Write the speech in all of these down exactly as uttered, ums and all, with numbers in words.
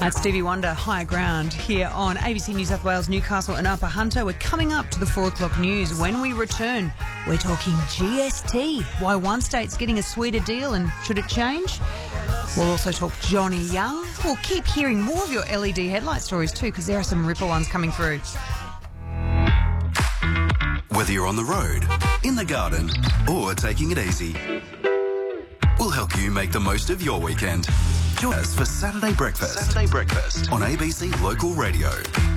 That's Stevie Wonder, Higher Ground, here on A B C New South Wales, Newcastle and Upper Hunter. We're coming up to the four o'clock news. When we return, we're talking G S T, why one state's getting a sweeter deal and should it change? We'll also talk Johnny Young. We'll keep hearing more of your L E D headlight stories too, because there are some ripper ones coming through. Whether you're on the road, in the garden, or taking it easy, we'll help you make the most of your weekend. Join us for Saturday Breakfast. Saturday Breakfast on A B C Local Radio.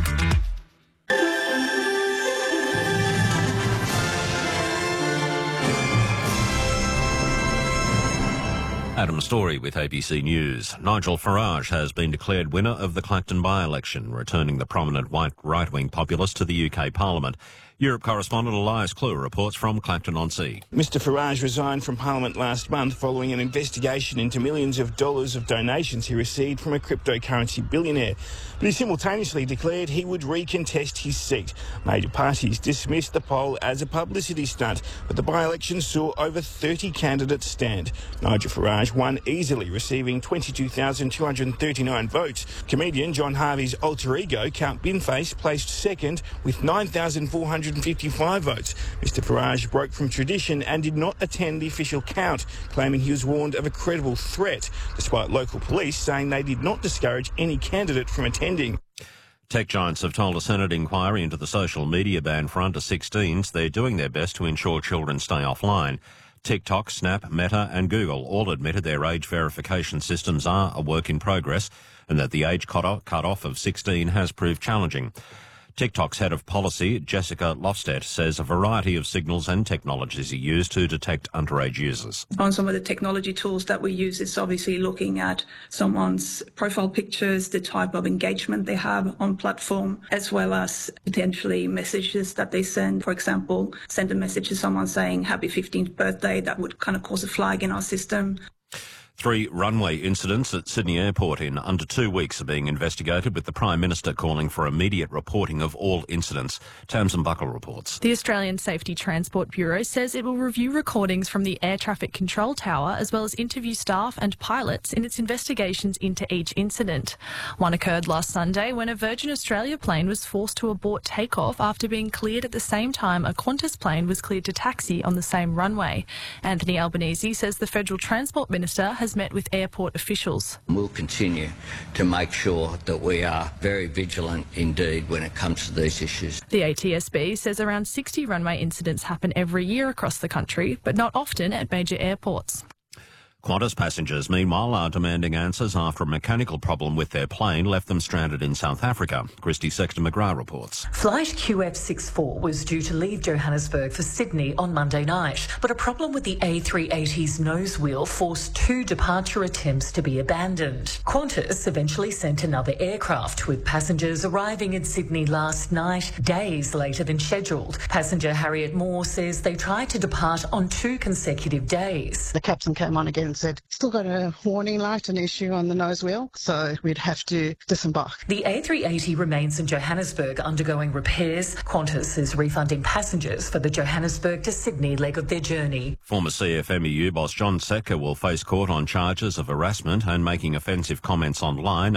Adam Story with A B C News. Nigel Farage has been declared winner of the Clacton by-election, returning the prominent white right-wing populist to the U K Parliament. Europe correspondent Elias Clue reports from Clacton-on-Sea. Mr Farage resigned from Parliament last month following an investigation into millions of dollars of donations he received from a cryptocurrency billionaire. But he simultaneously declared he would recontest his seat. Major parties dismissed the poll as a publicity stunt, but the by-election saw over thirty candidates stand. Nigel Farage won easily, receiving twenty-two thousand two hundred thirty-nine votes. Comedian John Harvey's alter ego, Count Binface, placed second with nine thousand four hundred fifty-five votes. Mr Farage broke from tradition and did not attend the official count, claiming he was warned of a credible threat, despite local police saying they did not discourage any candidate from attending. Tech giants have told a Senate inquiry into the social media ban for under sixteens they're doing their best to ensure children stay offline. TikTok, Snap, Meta and Google all admitted their age verification systems are a work in progress and that the age cut-off of sixteen has proved challenging. TikTok's head of policy, Jessica Lofstedt, says a variety of signals and technologies are used to detect underage users. On some of the technology tools that we use, it's obviously looking at someone's profile pictures, the type of engagement they have on platform, as well as potentially messages that they send. For example, send a message to someone saying happy fifteenth birthday, that would kind of cause a flag in our system. Three runway incidents at Sydney Airport in under two weeks are being investigated, with the Prime Minister calling for immediate reporting of all incidents. Tamsin Buckle reports. The Australian Safety Transport Bureau says it will review recordings from the air traffic control tower as well as interview staff and pilots in its investigations into each incident. One occurred last Sunday when a Virgin Australia plane was forced to abort takeoff after being cleared at the same time a Qantas plane was cleared to taxi on the same runway. Anthony Albanese says the Federal Transport Minister has met with airport officials. We'll continue to make sure that we are very vigilant indeed when it comes to these issues. The A T S B says around sixty runway incidents happen every year across the country, but not often at major airports. Qantas passengers, meanwhile, are demanding answers after a mechanical problem with their plane left them stranded in South Africa. Christy Sexton-McGrath reports. Flight Q F sixty-four was due to leave Johannesburg for Sydney on Monday night, but a problem with the A three eighty's nose wheel forced two departure attempts to be abandoned. Qantas eventually sent another aircraft, with passengers arriving in Sydney last night, days later than scheduled. Passenger Harriet Moore says they tried to depart on two consecutive days. The captain came on again and said, still got a warning light, an issue on the nose wheel, so we'd have to disembark. The A three eighty remains in Johannesburg undergoing repairs. Qantas is refunding passengers for the Johannesburg to Sydney leg of their journey. Former C F M E U boss John Secker will face court on charges of harassment and making offensive comments online